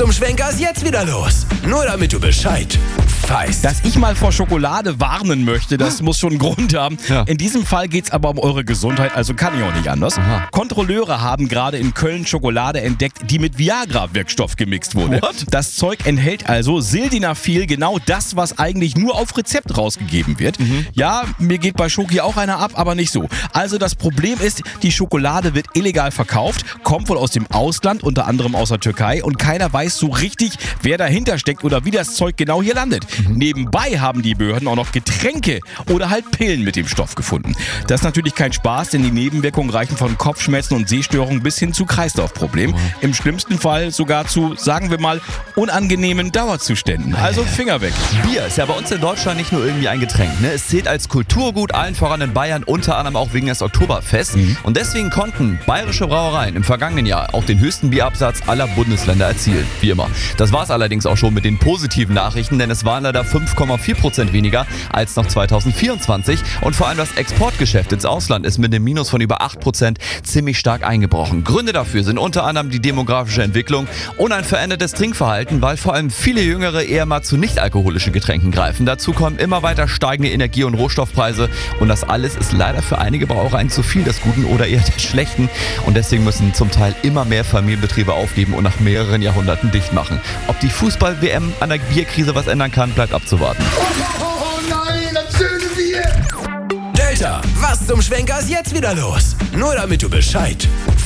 zum Schwenker ist jetzt wieder los? Nur damit du Bescheid weißt. Dass ich mal vor Schokolade warnen möchte, das muss schon einen Grund haben. Ja. In diesem Fall geht es aber um eure Gesundheit, also kann ich auch nicht anders. Aha. Kontrolleure haben gerade in Köln Schokolade entdeckt, die mit Viagra-Wirkstoff gemixt wurde. What? Das Zeug enthält also Sildenafil, genau das, was eigentlich nur auf Rezept rausgegeben wird. Ja, mir geht bei Schoki auch einer ab, aber nicht so. Also das Problem ist, die Schokolade wird illegal verkauft, kommt wohl aus dem Ausland, unter anderem aus der Türkei, und keiner weiß so richtig, wer dahinter steckt oder wie das Zeug genau hier landet. Nebenbei haben die Behörden auch noch Getränke oder halt Pillen mit dem Stoff gefunden. Das ist natürlich kein Spaß, denn die Nebenwirkungen reichen von Kopfschmerzen und Sehstörungen bis hin zu Kreislaufproblemen. Im schlimmsten Fall sogar zu, sagen wir mal, unangenehmen Dauerzuständen. Also Finger weg. Bier ist ja bei uns in Deutschland nicht nur irgendwie ein Getränk. Ne? Es zählt als Kulturgut, allen voran in Bayern, unter anderem auch wegen des Oktoberfests. Und deswegen konnten bayerische Brauereien im vergangenen Jahr auch den höchsten Bierabsatz aller Bundesländer erzielen. Wie immer. Das war es allerdings auch schon mit den positiven Nachrichten, denn es waren leider 5,4% weniger als noch 2024. Und vor allem das Exportgeschäft ins Ausland ist mit einem Minus von über 8% ziemlich stark eingebrochen. Gründe dafür sind unter anderem die demografische Entwicklung und ein verändertes Trinkverhalten, weil vor allem viele Jüngere eher mal zu nicht-alkoholischen Getränken greifen. Dazu kommen immer weiter steigende Energie- und Rohstoffpreise und das alles ist leider für einige Brauereien zu viel des Guten oder eher des Schlechten und deswegen müssen zum Teil immer mehr Familienbetriebe aufgeben und nach mehreren Jahrhunderten dicht machen. Ob die Fußball-WM an der Bierkrise was ändern kann, bleibt abzuwarten. Oh nein, das schöne Bier! Delta, was zum Schwenker ist jetzt wieder los? Nur damit du Bescheid